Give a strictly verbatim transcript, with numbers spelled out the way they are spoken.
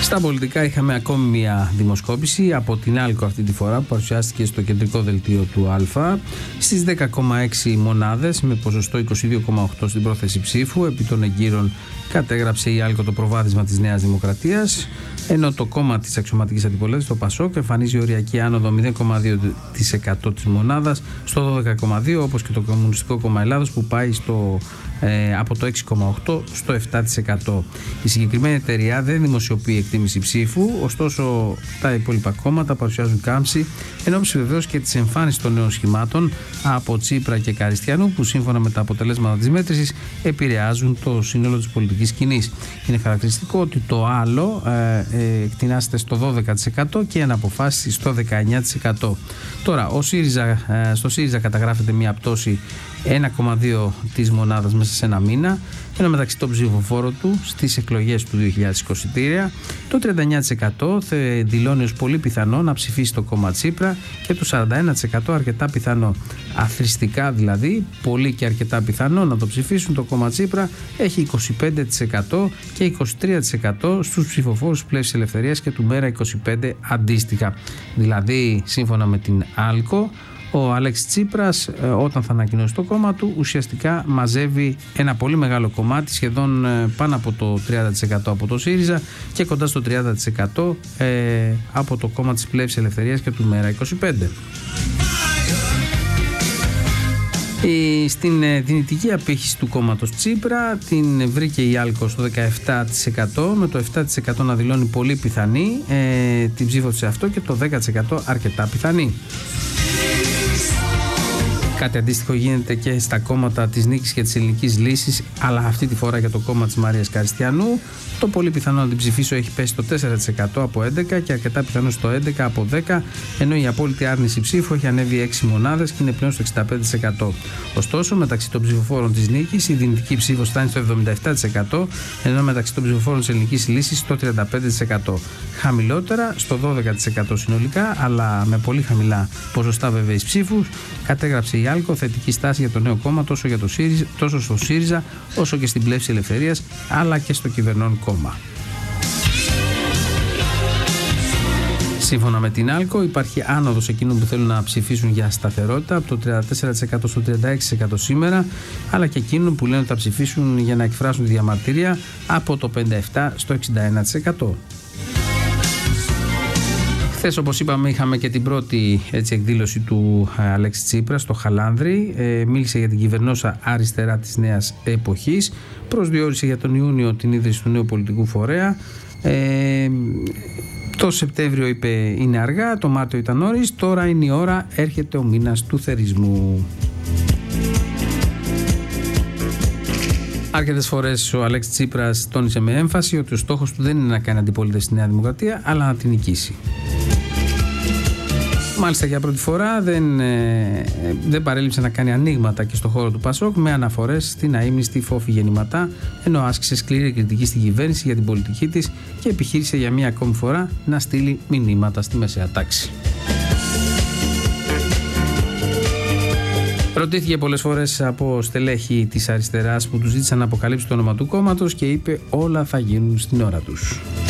Στα πολιτικά είχαμε ακόμη μια δημοσκόπηση από την Άλκο αυτή τη φορά που παρουσιάστηκε στο κεντρικό δελτίο του Α στις δέκα κόμμα έξι μονάδες με ποσοστό είκοσι δύο κόμμα οκτώ στην πρόθεση ψήφου. Επί των εγκύρων κατέγραψε η Άλκο το προβάδισμα της Νέας Δημοκρατίας, ενώ το κόμμα της αξιωματικής αντιπολίτευσης, το Πασόκ, εμφανίζει οριακή άνοδο μηδέν κόμμα δύο τοις εκατό της μονάδας στο δώδεκα κόμμα δύο τοις εκατό, όπως και το Κομμουνιστικό Κόμμα Ελλάδος που πάει στο, ε, από το έξι κόμμα οκτώ τοις εκατό στο επτά τοις εκατό. Η συγκεκριμένη εταιρεία δεν δημοσιοποιεί εκτίμηση ψήφου, ωστόσο τα υπόλοιπα κόμματα παρουσιάζουν κάμψη, εν ώψη βεβαίως και της εμφάνισης των νέων σχημάτων από Τσίπρα και Καριστιανού, που σύμφωνα με τα αποτελέσματα της μέτρησης επηρεάζουν το σύνολο της πολιτικής σκηνής. Είναι χαρακτηριστικό ότι το άλλο ε, ε, εκτινάσεται στο δώδεκα τοις εκατό και αναποφάσιση στο δεκαεννιά τοις εκατό. Τώρα, ο ΣΥΡΙΖΑ, ε, στο ΣΥΡΙΖΑ καταγράφεται μια πτώση ένα κόμμα δύο της μονάδας μέσα σε ένα μήνα, ενώ μεταξύ των ψηφοφόρων του στις εκλογές του δύο χιλιάδες είκοσι τρία το τριάντα εννιά τοις εκατό δηλώνει ως πολύ πιθανό να ψηφίσει το κόμμα Τσίπρα και το σαράντα ένα τοις εκατό αρκετά πιθανό. Αθρηστικά δηλαδή, πολύ και αρκετά πιθανό να το ψηφίσουν το κόμμα Τσίπρα έχει είκοσι πέντε τοις εκατό και είκοσι τρία τοις εκατό στους ψηφοφόρους της Πλεύσης Ελευθερίας και του Μέρα είκοσι πέντε αντίστοιχα. Δηλαδή, σύμφωνα με την Άλκο, ο Αλέξης Τσίπρας, όταν θα ανακοινώσει το κόμμα του, ουσιαστικά μαζεύει ένα πολύ μεγάλο κομμάτι, σχεδόν πάνω από το τριάντα τοις εκατό από το ΣΥΡΙΖΑ και κοντά στο τριάντα τοις εκατό ε, από το κόμμα της Πλεύσης Ελευθερίας και του Μέρα είκοσι πέντε. Η, στην ε, δυνητική απήχηση του κόμματος Τσίπρα την βρήκε η Άλκο στο δεκαεπτά τοις εκατό, με το επτά τοις εκατό να δηλώνει πολύ πιθανή ε, την ψήφο σε αυτό και το δέκα τοις εκατό αρκετά πιθανή. Κάτι αντίστοιχο γίνεται και στα κόμματα της Νίκης και της Ελληνικής Λύσης, αλλά αυτή τη φορά για το κόμμα της Μαρίας Καριστιανού. Το πολύ πιθανό να την ψηφίσω έχει πέσει στο τέσσερα τοις εκατό από έντεκα και αρκετά πιθανό στο έντεκα από δέκα, ενώ η απόλυτη άρνηση ψήφου έχει ανέβει έξι μονάδες και είναι πλέον στο εξήντα πέντε τοις εκατό. Ωστόσο, μεταξύ των ψηφοφόρων της Νίκης η δυνητική ψήφος φτάνει στο εβδομήντα επτά τοις εκατό, ενώ μεταξύ των ψηφοφόρων της Ελληνικής Λύσης στο τριάντα πέντε τοις εκατό. Χαμηλότερα, στο δώδεκα τοις εκατό συνολικά, αλλά με πολύ χαμηλά ποσοστά βεβαίως ψήφους, κατέγραψε η Άλκο θετική στάση για το νέο κόμμα τόσο, για το ΣΥΡΙΖΑ, τόσο στο ΣΥΡΙΖΑ όσο και στην Πλεύση Ελευθερίας, αλλά και στο κυβερνών κόμμα. Σύμφωνα με την Άλκο, υπάρχει άνοδος εκείνων που θέλουν να ψηφίσουν για σταθερότητα από το τριάντα τέσσερα τοις εκατό στο τριάντα έξι τοις εκατό σήμερα, αλλά και εκείνων που λένε ότι θα ψηφίσουν για να εκφράσουν τη διαμαρτυρία από το πενήντα επτά τοις εκατό στο εξήντα ένα τοις εκατό. Χθες, όπως είπαμε, είχαμε και την πρώτη έτσι, εκδήλωση του ε, Αλέξη Τσίπρα στο Χαλάνδρι. Ε, μίλησε για την κυβερνόσα αριστερά της νέας εποχής. Προσδιορίσε για τον Ιούνιο την ίδρυση του νέου πολιτικού φορέα. Ε, το Σεπτέμβριο είπε είναι αργά, το Μάρτιο ήταν νωρίς, τώρα είναι η ώρα, έρχεται ο μήνας του θερισμού. Αρκετές φορές ο Αλέξης Τσίπρας τόνισε με έμφαση ότι ο στόχος του δεν είναι να κάνει αντιπολίτευση στη Νέα Δημοκρατία, αλλά να την νικήσει. Μάλιστα για πρώτη φορά δεν, ε, δεν παρέλειψε να κάνει ανοίγματα και στο χώρο του Πασόκ με αναφορές στην αείμνηστη Φόφη Γεννηματά, ενώ άσκησε σκληρή κριτική στην κυβέρνηση για την πολιτική της και επιχείρησε για μία ακόμη φορά να στείλει μηνύματα στη μεσαία τάξη. Ρωτήθηκε πολλές φορές από στελέχη της αριστεράς που του ζήτησαν να αποκαλύψει το όνομα του κόμματος και είπε όλα θα γίνουν στην ώρα τους.